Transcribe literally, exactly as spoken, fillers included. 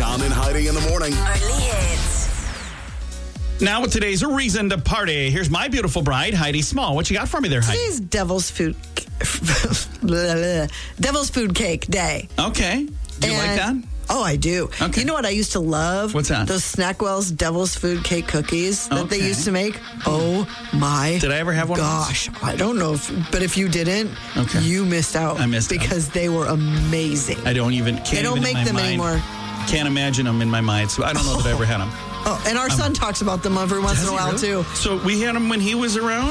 John and Heidi in the morning. Only hits. Now with today's reason to party, here's my beautiful bride, Heidi Small. What you got for me there, Heidi? Today's Devil's Food Devil's Food Cake Day. Okay. Do you like that? Oh, I do. Okay. You know what I used to love? What's that? Those Snackwell's Devil's Food Cake cookies that Okay. they used to make. Oh, my Did I ever have one of those? gosh. I don't know, if, but if you didn't, Okay. you missed out. I missed out. Because they were amazing. I don't even, can't They don't even in make my them mind- anymore. Can't imagine them in my mind, so I don't know that I ever had them. Oh, and our son talks about them every once in a while, too. So we had them when he was around?